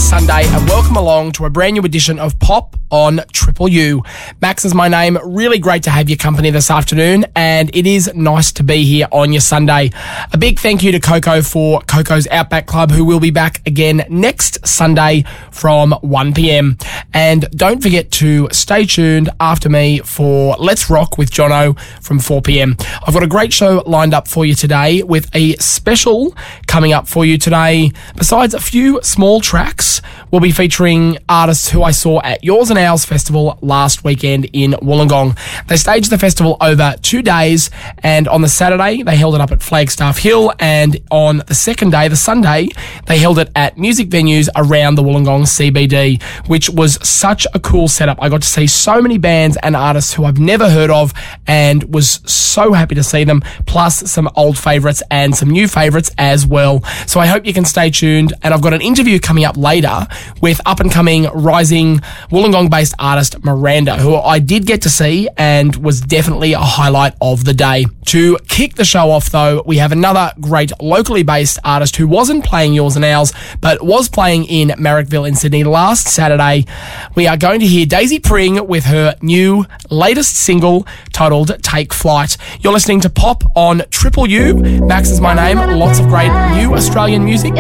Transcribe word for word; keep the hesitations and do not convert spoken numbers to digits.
Sunday and welcome along to a brand new edition of Pop on Triple U. Max is my name. Really great to have your company this afternoon, and it is nice to be here on your Sunday. A big thank you to Coco for Coco's Outback Club, who will be back again next Sunday from one p.m. And don't forget to stay tuned after me for Let's Rock with Jono from four p.m. I've got a great show lined up for you today with a special coming up for you today. Besides a few small tracks, we'll be featuring artists who I saw at Yours and Ours Festival last weekend in Wollongong. They staged the festival over two days, and on the Saturday they held it up at Flagstaff Hill, and on the second day, the Sunday, they held it at music venues around the Wollongong C B D, which was such a cool setup. I got to see so many bands and artists who I've never heard of and was so happy to see them, plus some old favourites and some new favourites as well. So I hope you can stay tuned, and I've got an interview coming up later with up-and-coming rising Wollongong-based artist Miranda, who I did get to see and was definitely a highlight of the day. To kick the show off, though, we have another great locally based artist who wasn't playing Yours and Ours, but was playing in Marrickville in Sydney last Saturday. We are going to hear Daisy Pring with her new latest single titled Take Flight. You're listening to Pop on Triple U. Max is my name. Lots of great new Australian music.